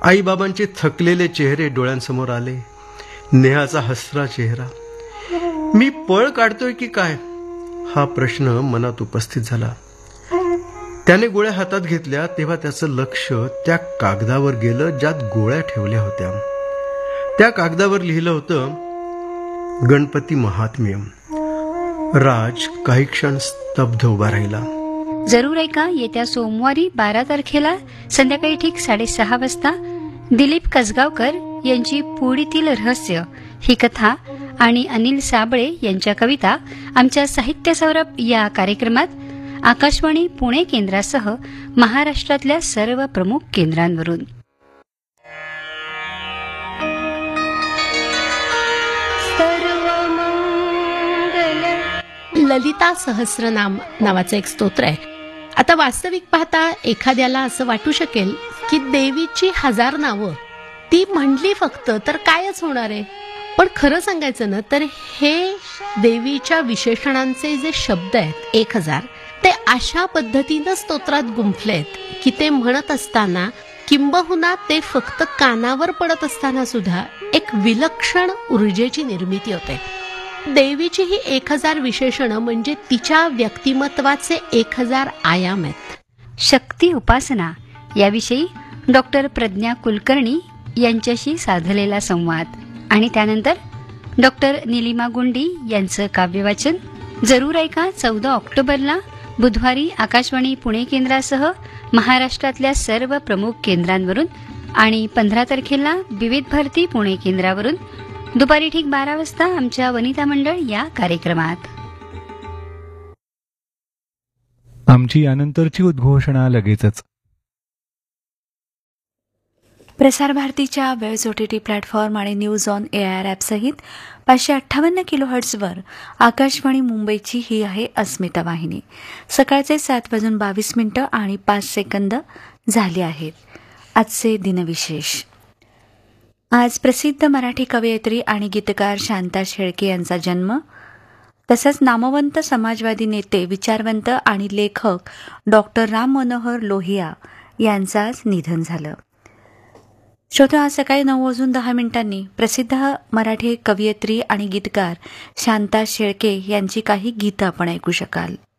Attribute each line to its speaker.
Speaker 1: आईबाबांचे थकलेले चेहरे डोळ्यांसमोर आले. नेहाचा हसरा चेहरा. मी पळ काढतोय की काय, हा प्रश्न मनात उपस्थित झाला. त्याने गोळ्या हातात घेतल्या तेव्हा त्याचं लक्ष त्या कागदावर गेलं ज्यात गोळ्या ठेवल्या होत्या. त्या कागदावर लिहिलं होतं, गणपती महात्म्य. राज काही क्षण स्तब्ध उभा राहिला.
Speaker 2: जरूर ऐका येत्या सोमवारी 12 तारखेला संध्याकाळी ठीक 6:30 वाजता दिलीप कसगावकर यांची पुढीतील रहस्य ही कथा आणि अनिल साबळे यांच्या कविता आमच्या साहित्य सौरभ या कार्यक्रमात आकाशवाणी पुणे केंद्रासह महाराष्ट्रातल्या सर्व प्रमुख केंद्रांवरून.
Speaker 3: ललिता सहस्रनाम नावाचं एक स्तोत्र आहे. आता वास्तविक पाहता एखाद्याला असं वाटू शकेल की देवीची 1000 नावं ती म्हणली फक्त तर कायच होणार आहे. पण खरं सांगायचं ना तर हे देवीच्या विशेषणांचे जे शब्द आहेत 1000 ते अशा पद्धतीनं स्तोत्रात गुंफलेत की ते म्हणत असताना किंबहुना ते फक्त कानावर पडत असताना सुद्धा एक विलक्षण ऊर्जेची निर्मिती होते. देवीची ही 1000 विशेषणं म्हणजे तिच्या व्यक्तिमत्वाचे 1000 आयाम आहेत.
Speaker 2: शक्ती उपासना याविषयी डॉक्टर प्रज्ञा कुलकर्णी यांच्याशी साधलेला संवाद आणि त्यानंतर डॉक्टर निलिमा गुंडी यांचं काव्यवाचन. जरूर ऐका 14 ऑक्टोबरला बुधवारी आकाशवाणी पुणे केंद्रासह महाराष्ट्रातल्या सर्व प्रमुख केंद्रांवरून आणि 15 तारखेला विविध भारती पुणे केंद्रावरून दुपारी ठीक 12 वाजता आमच्या वनिता मंडळ या कार्यक्रमात.
Speaker 4: आमची यानंतरची उद्घोषणा लगेचच.
Speaker 5: प्रसार भारतीच्या वेळ्स OTT प्लॅटफॉर्म आणि न्यूज ऑन AIR ॲपसहित 558 किलोहर्ट्झवर आकाशवाणी मुंबईची ही आहे अस्मिता वाहिनी. सकाळचे 7:22 आणि 5 झाले आहेत. आजचे दिनविशेष. आज प्रसिद्ध मराठी कवयित्री आणि गीतकार शांता शेळके यांचा जन्म. तसंच नामवंत समाजवादी नेते, विचारवंत आणि लेखक डॉक्टर राम मनोहर लोहिया यांचं आज निधन झालं. श्रोते, आज सकाळी 9:10 प्रसिद्ध मराठी कवयित्री आणि गीतकार शांता शेळके यांची काही गीतं आपण ऐकू शकाल.